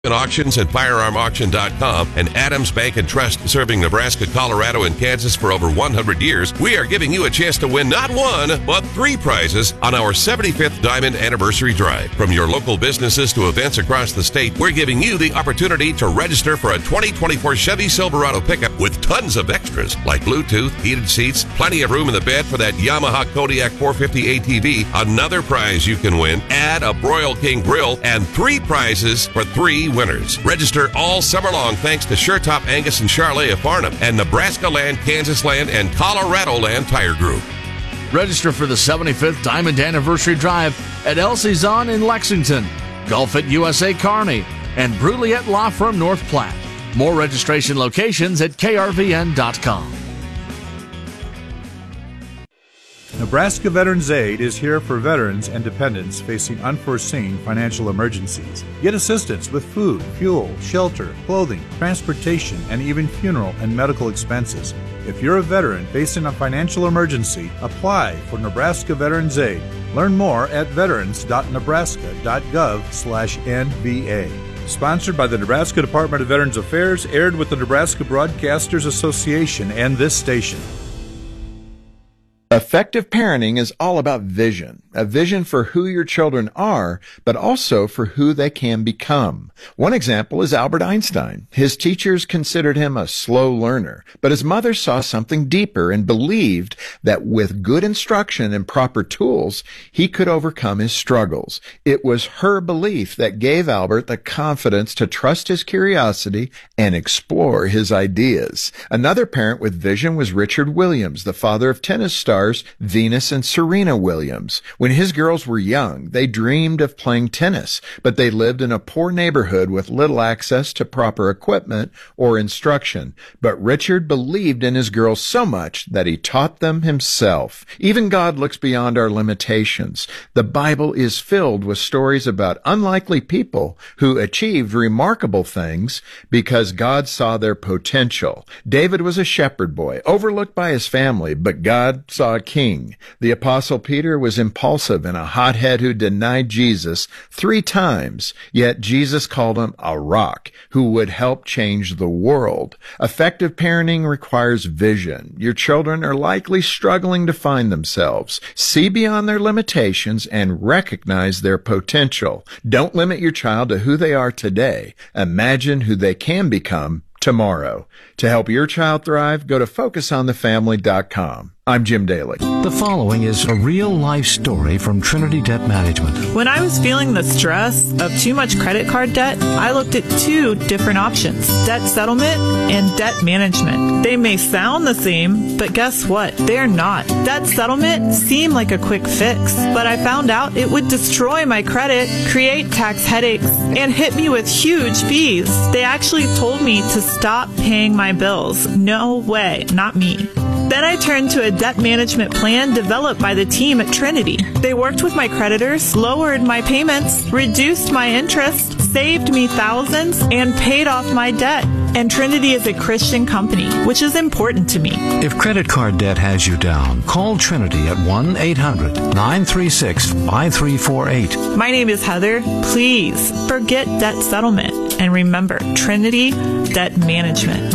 Auctions at firearmauction.com and Adams Bank and Trust, serving Nebraska, Colorado, and Kansas for over 100 years. We are giving you a chance to win not one, but 3 prizes on our 75th Diamond Anniversary Drive. From your local businesses to events across the state, we're giving you the opportunity to register for a 2024 Chevy Silverado pickup with tons of extras like Bluetooth, heated seats, plenty of room in the bed for that Yamaha Kodiak 450 ATV. Another prize you can win, add a Broil King grill, and 3 prizes for 3 winners. Register all summer long thanks to SureTop Angus and Charlet of Farnham and Nebraska Land, Kansas Land, and Colorado Land Tire Group. Register for the 75th Diamond Anniversary Drive at Elsie's On in Lexington, Golf at USA Kearney, and Bruliette Law Firm North Platte. More registration locations at krvn.com. Nebraska Veterans Aid is here for veterans and dependents facing unforeseen financial emergencies. Get assistance with food, fuel, shelter, clothing, transportation, and even funeral and medical expenses. If you're a veteran facing a financial emergency, apply for Nebraska Veterans Aid. Learn more at veterans.nebraska.gov/NVA. Sponsored by the Nebraska Department of Veterans Affairs, aired with the Nebraska Broadcasters Association and this station. Effective parenting is all about vision, a vision for who your children are, but also for who they can become. One example is Albert Einstein. His teachers considered him a slow learner, but his mother saw something deeper and believed that with good instruction and proper tools, he could overcome his struggles. It was her belief that gave Albert the confidence to trust his curiosity and explore his ideas. Another parent with vision was Richard Williams, the father of tennis stars Venus and Serena Williams. When his girls were young, they dreamed of playing tennis, but they lived in a poor neighborhood with little access to proper equipment or instruction. But Richard believed in his girls so much that he taught them himself. Even God looks beyond our limitations. The Bible is filled with stories about unlikely people who achieved remarkable things because God saw their potential. David was a shepherd boy, overlooked by his family, but God saw a king. The Apostle Peter was impulsive and a hothead who denied Jesus 3 times, yet Jesus called him a rock who would help change the world. Effective parenting requires vision. Your children are likely struggling to find themselves. See beyond their limitations and recognize their potential. Don't limit your child to who they are today. Imagine who they can become tomorrow. To help your child thrive, go to focusonthefamily.com. I'm Jim Daly. The following is a real-life story from Trinity Debt Management. When I was feeling the stress of too much credit card debt, I looked at 2 different options: debt settlement and debt management. They may sound the same, but guess what? They're not. Debt settlement seemed like a quick fix, but I found out it would destroy my credit, create tax headaches, and hit me with huge fees. They actually told me to stop paying my bills. No way, not me. Then I turned to a debt management plan developed by the team at Trinity. They worked with my creditors, lowered my payments, reduced my interest, saved me thousands, and paid off my debt. And Trinity is a Christian company, which is important to me. If credit card debt has you down, call Trinity at 1-800-936-5348. My name is Heather. Please forget debt settlement. And remember, Trinity Debt Management.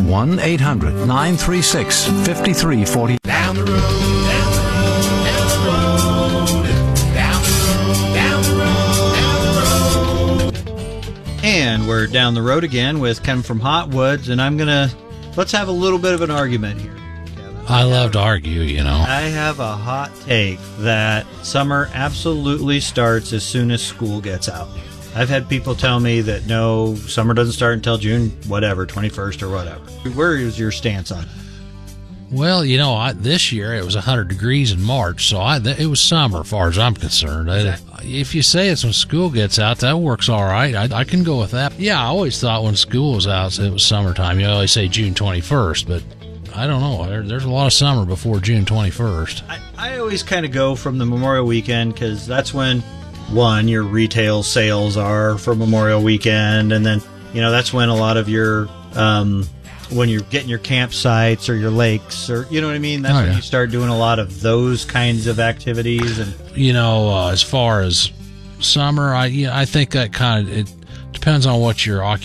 1-800-936-5348. Down the road, down the road, down the road, down the road, down the road, down the road. And we're down the road again with Ken from Hot Woods, and let's have a little bit of an argument here, Kevin. I love to argue, you know. I have a hot take that summer absolutely starts as soon as school gets out. I've had people tell me that no, summer doesn't start until June, 21st or whatever. Where is your stance on it? Well, you know, this year it was 100 degrees in March, so it was summer as far as I'm concerned. Exactly. If you say it's when school gets out, that works all right. I can go with that. Yeah, I always thought when school was out, it was summertime. You always say June 21st, but I don't know. There's a lot of summer before June 21st. I always kind of go from the Memorial Weekend because that's when, one, your retail sales are for Memorial Weekend, and then, you know, that's when a lot of your when you're getting your campsites or your lakes, or you know what I mean. That's when you start doing a lot of those kinds of activities. And you know, as far as summer, I think that kind of depends on what your